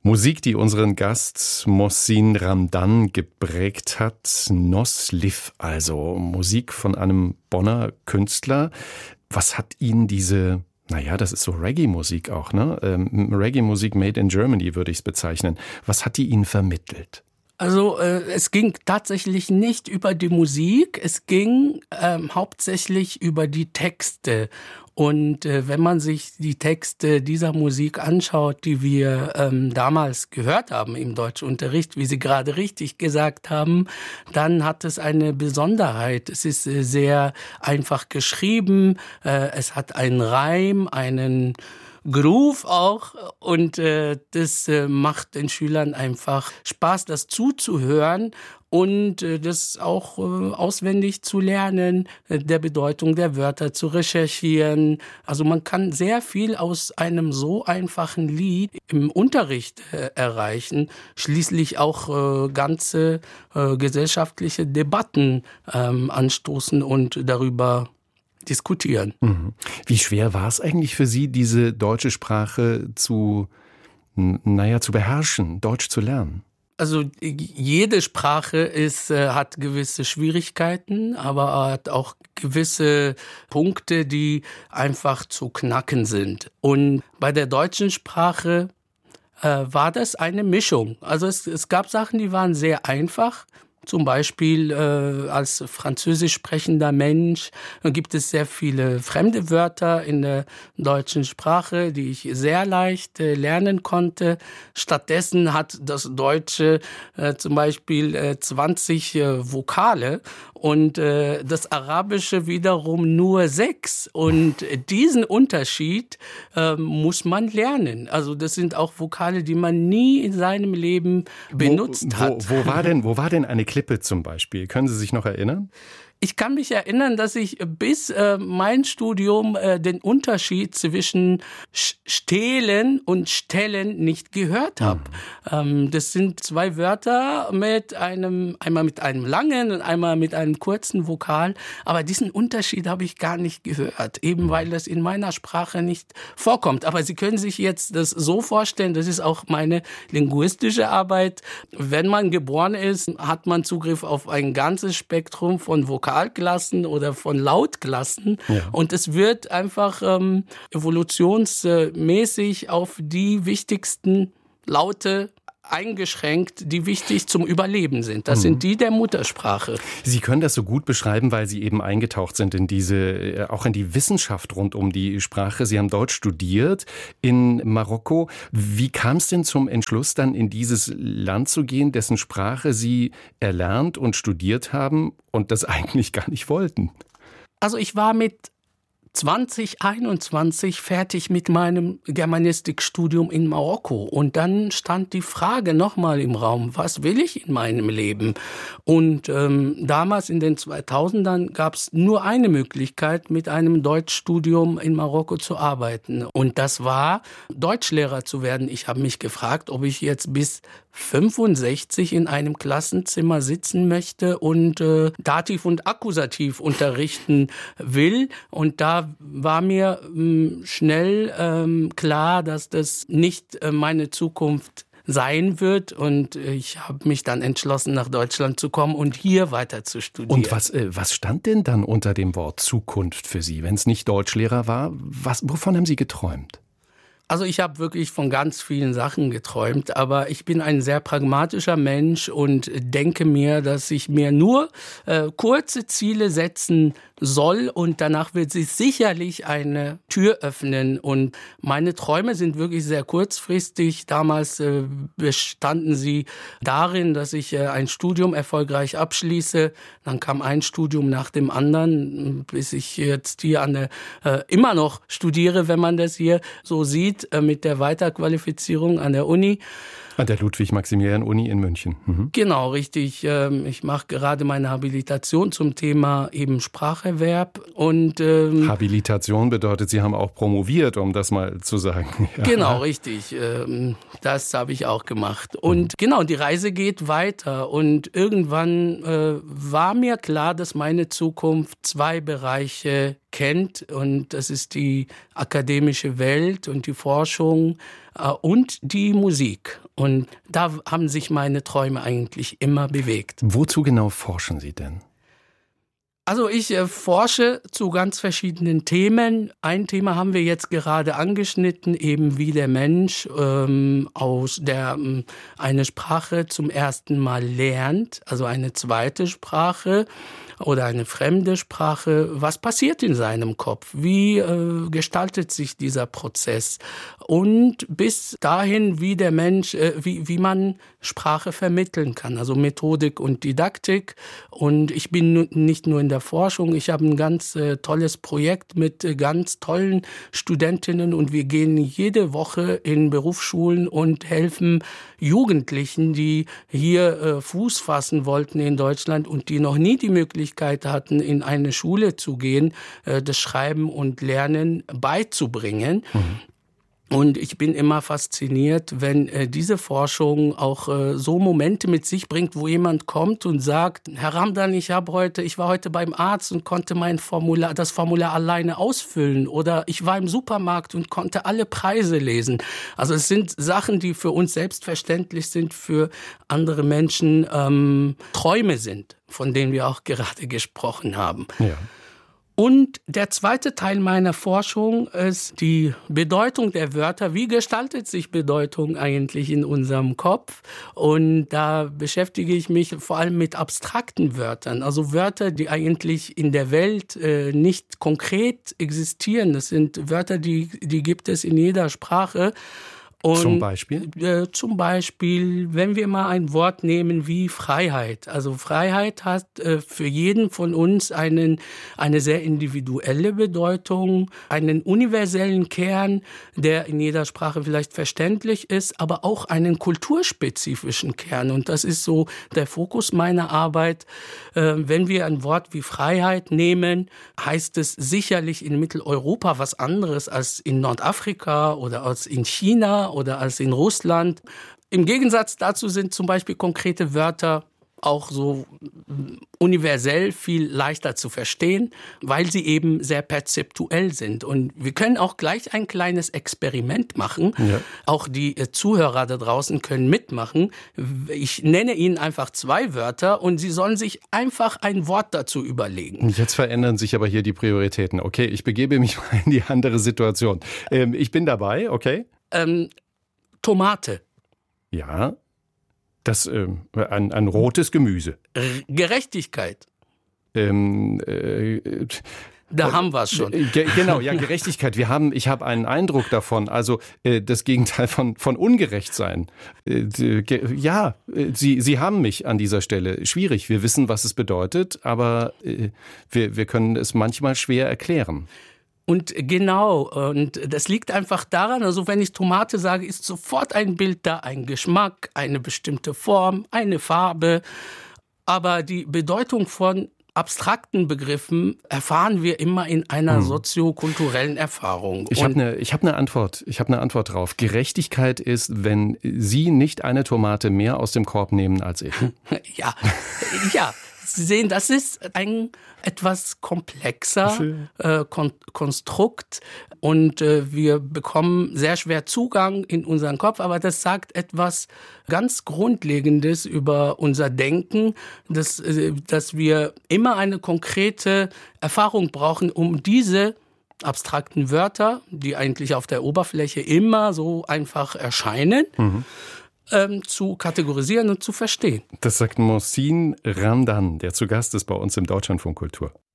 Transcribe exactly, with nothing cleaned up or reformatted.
Musik, die unseren Gast Mohsin Ramdan geprägt hat. Nosliv, also Musik von einem Bonner Künstler. Was hat ihn diese, naja, das ist so Reggae-Musik auch, ne? Ähm, Reggae-Musik made in Germany würde ich es bezeichnen. Was hat die Ihnen vermittelt? Also äh, es ging tatsächlich nicht über die Musik, es ging ähm, hauptsächlich über die Texte. Und äh, wenn man sich die Texte dieser Musik anschaut, die wir ähm, damals gehört haben im Deutschunterricht, wie Sie gerade richtig gesagt haben, dann hat es eine Besonderheit. Es ist äh, sehr einfach geschrieben, äh, es hat einen Reim, einen Groove auch, und äh, das äh, macht den Schülern einfach Spaß, das zuzuhören und äh, das auch äh, auswendig zu lernen, äh, der Bedeutung der Wörter zu recherchieren. Also man kann sehr viel aus einem so einfachen Lied im Unterricht äh, erreichen, schließlich auch äh, ganze äh, gesellschaftliche Debatten ähm, anstoßen und darüber diskutieren. Wie schwer war es eigentlich für Sie, diese deutsche Sprache zu, naja, zu beherrschen, Deutsch zu lernen? Also jede Sprache ist, äh, hat gewisse Schwierigkeiten, aber hat auch gewisse Punkte, die einfach zu knacken sind. Und bei der deutschen Sprache äh, war das eine Mischung. Also es, es gab Sachen, die waren sehr einfach. Zum Beispiel äh, als französisch sprechender Mensch gibt es sehr viele fremde Wörter in der deutschen Sprache, die ich sehr leicht äh, lernen konnte. Stattdessen hat das Deutsche äh, zum Beispiel äh, zwanzig äh, Vokale und äh, das Arabische wiederum nur sechs. Und diesen Unterschied äh, muss man lernen. Also das sind auch Vokale, die man nie in seinem Leben benutzt wo, hat. Wo, wo, war denn, wo war denn eine Klippe zum Beispiel? Können Sie sich noch erinnern? Ich kann mich erinnern, dass ich bis äh, mein Studium äh, den Unterschied zwischen stehlen und stellen nicht gehört habe. Mhm. Ähm, das sind zwei Wörter mit einem, einmal mit einem langen und einmal mit einem kurzen Vokal. Aber diesen Unterschied habe ich gar nicht gehört, eben mhm. weil das in meiner Sprache nicht vorkommt. Aber Sie können sich jetzt das so vorstellen, das ist auch meine linguistische Arbeit. Wenn man geboren ist, hat man Zugriff auf ein ganzes Spektrum von Vokalen. Vokalklassen oder von Lautklassen. Ja. Und es wird einfach ähm, evolutionsmäßig auf die wichtigsten Laute eingeschränkt, die wichtig zum Überleben sind. Das mhm. sind die der Muttersprache. Sie können das so gut beschreiben, weil Sie eben eingetaucht sind in diese, auch in die Wissenschaft rund um die Sprache. Sie haben Deutsch studiert in Marokko. Wie kam es denn zum Entschluss, dann in dieses Land zu gehen, dessen Sprache Sie erlernt und studiert haben und das eigentlich gar nicht wollten? Also ich war mit zwanzig einundzwanzig fertig mit meinem Germanistikstudium in Marokko. Und dann stand die Frage nochmal im Raum, was will ich in meinem Leben? Und ähm, damals in den zweitausendern gab es nur eine Möglichkeit, mit einem Deutschstudium in Marokko zu arbeiten. Und das war, Deutschlehrer zu werden. Ich habe mich gefragt, ob ich jetzt bis fünfundsechzig in einem Klassenzimmer sitzen möchte und äh, Dativ und Akkusativ unterrichten will. Und da war mir ähm, schnell ähm, klar, dass das nicht äh, meine Zukunft sein wird. Und ich habe mich dann entschlossen, nach Deutschland zu kommen und hier weiter zu studieren. Und was, äh, was stand denn dann unter dem Wort Zukunft für Sie, wenn es nicht Deutschlehrer war? Was, wovon haben Sie geträumt? Also ich habe wirklich von ganz vielen Sachen geträumt, aber ich bin ein sehr pragmatischer Mensch und denke mir, dass ich mir nur äh, kurze Ziele setzen soll und danach wird sich sicherlich eine Tür öffnen. Und meine Träume sind wirklich sehr kurzfristig. Damals äh, bestanden sie darin, dass ich äh, ein Studium erfolgreich abschließe. Dann kam ein Studium nach dem anderen, bis ich jetzt hier an der, äh, immer noch studiere, wenn man das hier so sieht, äh, mit der Weiterqualifizierung an der Uni. An der Ludwig-Maximilian-Uni in München. Mhm. Genau, richtig. Ich mache gerade meine Habilitation zum Thema eben Spracherwerb. Und, ähm, Habilitation bedeutet, Sie haben auch promoviert, um das mal zu sagen. Ja. Genau, richtig. Das habe ich auch gemacht. Und mhm. genau, die Reise geht weiter. Und irgendwann äh, war mir klar, dass meine Zukunft zwei Bereiche kennt. Und das ist die akademische Welt und die Forschung äh, und die Musik. Und da haben sich meine Träume eigentlich immer bewegt. Wozu genau forschen Sie denn? Also ich äh, forsche zu ganz verschiedenen Themen. Ein Thema haben wir jetzt gerade angeschnitten, eben wie der Mensch ähm, aus der ähm, eine Sprache zum ersten Mal lernt, also eine zweite Sprache oder eine fremde Sprache. Was passiert in seinem Kopf? Wie äh, gestaltet sich dieser Prozess? Und bis dahin, wie der Mensch, äh, wie, wie man Sprache vermitteln kann, also Methodik und Didaktik. Und ich bin nu- nicht nur in der Forschung, ich habe ein ganz äh, tolles Projekt mit äh, ganz tollen Studentinnen und wir gehen jede Woche in Berufsschulen und helfen Jugendlichen, die hier äh, Fuß fassen wollten in Deutschland und die noch nie die Möglichkeit hatten, in eine Schule zu gehen, äh, das Schreiben und Lernen beizubringen. Mhm. Und ich bin immer fasziniert, wenn äh, diese Forschung auch äh, so Momente mit sich bringt, wo jemand kommt und sagt, Herr Ramdan, ich habe heute, ich war heute beim Arzt und konnte mein Formular, das Formular alleine ausfüllen, oder ich war im Supermarkt und konnte alle Preise lesen. Also es sind Sachen, die für uns selbstverständlich sind, für andere Menschen ähm, Träume sind, von denen wir auch gerade gesprochen haben. Ja. Und der zweite Teil meiner Forschung ist die Bedeutung der Wörter. Wie gestaltet sich Bedeutung eigentlich in unserem Kopf? Und da beschäftige ich mich vor allem mit abstrakten Wörtern, also Wörter, die eigentlich in der Welt äh, nicht konkret existieren. Das sind Wörter, die, die gibt es in jeder Sprache. Und, zum Beispiel? Äh, zum Beispiel, wenn wir mal ein Wort nehmen wie Freiheit. Also Freiheit hat äh, für jeden von uns einen, eine sehr individuelle Bedeutung, einen universellen Kern, der in jeder Sprache vielleicht verständlich ist, aber auch einen kulturspezifischen Kern. Und das ist so der Fokus meiner Arbeit. Äh, wenn wir ein Wort wie Freiheit nehmen, heißt es sicherlich in Mitteleuropa was anderes als in Nordafrika oder als in China oder als in Russland. Im Gegensatz dazu sind zum Beispiel konkrete Wörter auch so universell viel leichter zu verstehen, weil sie eben sehr perzeptuell sind. Und wir können auch gleich ein kleines Experiment machen. Ja. Auch die Zuhörer da draußen können mitmachen. Ich nenne Ihnen einfach zwei Wörter und Sie sollen sich einfach ein Wort dazu überlegen. Jetzt verändern sich aber hier die Prioritäten. Okay, ich begebe mich mal in die andere Situation. Ähm, ich bin dabei, okay? Ähm, Tomate. Ja. Das, ähm, ein, ein rotes Gemüse. Gerechtigkeit. Ähm, äh, da haben wir es schon. Ge- genau, ja, Gerechtigkeit. Wir haben, ich habe einen Eindruck davon, also äh, das Gegenteil von, von ungerecht sein. Äh, ge- ja, äh, Sie, Sie haben mich an dieser Stelle. Schwierig, wir wissen, was es bedeutet, aber äh, wir, wir können es manchmal schwer erklären. Und genau, und das liegt einfach daran, also wenn ich Tomate sage, ist sofort ein Bild da, ein Geschmack, eine bestimmte Form, eine Farbe. Aber die Bedeutung von abstrakten Begriffen erfahren wir immer in einer hm. soziokulturellen Erfahrung. Ich habe eine ich hab eine Antwort. Ich habe eine Antwort drauf. Gerechtigkeit ist, wenn Sie nicht eine Tomate mehr aus dem Korb nehmen als ich. ja, ja. Sie sehen, das ist ein etwas komplexer äh, Kon- Konstrukt und äh, wir bekommen sehr schwer Zugang in unseren Kopf, aber das sagt etwas ganz Grundlegendes über unser Denken, dass, äh, dass wir immer eine konkrete Erfahrung brauchen, um diese abstrakten Wörter, die eigentlich auf der Oberfläche immer so einfach erscheinen, mhm. Ähm, zu kategorisieren und zu verstehen. Das sagt Mohsin Ramdan, der zu Gast ist bei uns im Deutschlandfunk Kultur.